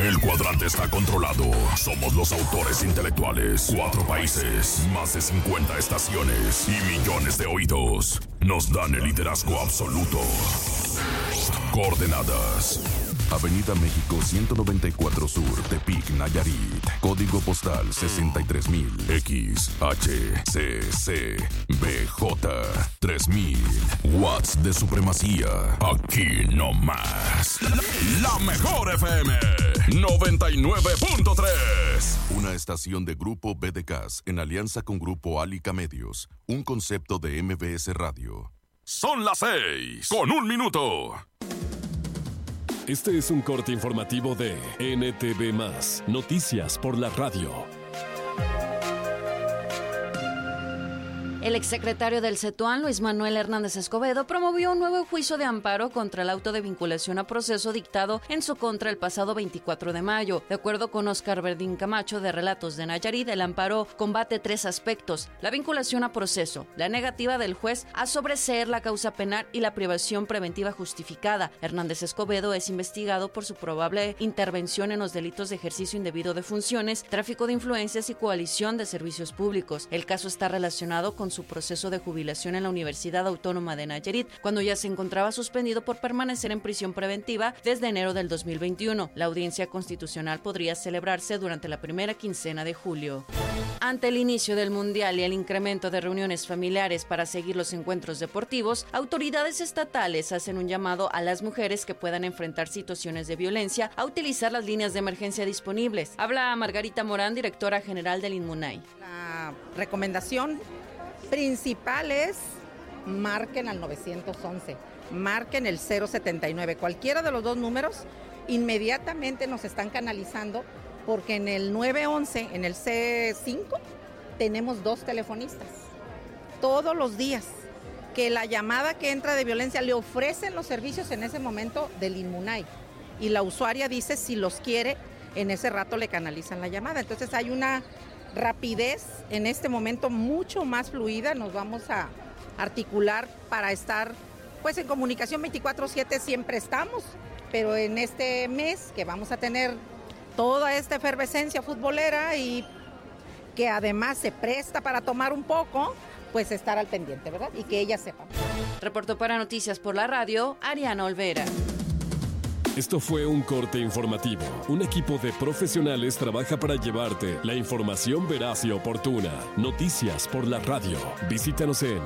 El cuadrante está controlado. Somos los autores intelectuales. 4 países, más de 50 estaciones y millones de oídos. Nos dan el liderazgo absoluto. Coordenadas: Avenida México 194 Sur, Tepic, Nayarit. Código postal 63000. XHCCBJ 3000. Watts de supremacía. Aquí no más. La mejor FM 99.3. Una estación de Grupo BDCAS en alianza con Grupo Álica Medios. Un concepto de MBS Radio. Son las 6:01 minuto. Este es un corte informativo de NTV+, Noticias por la Radio. El exsecretario del CETUAN, Luis Manuel Hernández Escobedo, promovió un nuevo juicio de amparo contra el auto de vinculación a proceso dictado en su contra el pasado 24 de mayo. De acuerdo con Óscar Verdín Camacho, de Relatos de Nayarit, el amparo combate 3 aspectos: la vinculación a proceso, la negativa del juez a sobreseer la causa penal y la privación preventiva justificada. Hernández Escobedo es investigado por su probable intervención en los delitos de ejercicio indebido de funciones, tráfico de influencias y coalición de servicios públicos. El caso está relacionado con su proceso de jubilación en la Universidad Autónoma de Nayarit, cuando ya se encontraba suspendido por permanecer en prisión preventiva desde enero del 2021. La audiencia constitucional podría celebrarse durante la primera quincena de julio. Ante el inicio del Mundial y el incremento de reuniones familiares para seguir los encuentros deportivos, autoridades estatales hacen un llamado a las mujeres que puedan enfrentar situaciones de violencia a utilizar las líneas de emergencia disponibles. Habla Margarita Morán, directora general del INMUNAI. La recomendación principal es: marquen al 911, marquen el 079, cualquiera de los 2 números. Inmediatamente nos están canalizando, porque en el 911, en el C5, tenemos 2 telefonistas todos los días, que la llamada que entra de violencia le ofrecen los servicios en ese momento del INMUNAI, y la usuaria dice si los quiere, en ese rato le canalizan la llamada. Entonces hay una rapidez en este momento mucho más fluida. Nos vamos a articular para estar pues en comunicación 24/7, siempre estamos, pero en este mes que vamos a tener toda esta efervescencia futbolera y que además se presta para tomar un poco, pues estar al pendiente, ¿verdad? Y que ella sepa. Reportó para Noticias por la Radio, Ariana Olvera. Esto fue un corte informativo. Un equipo de profesionales trabaja para llevarte la información veraz y oportuna. Noticias por la Radio. Visítanos en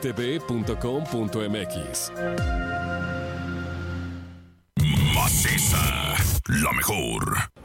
ntv.com.mx. Maciza, la mejor.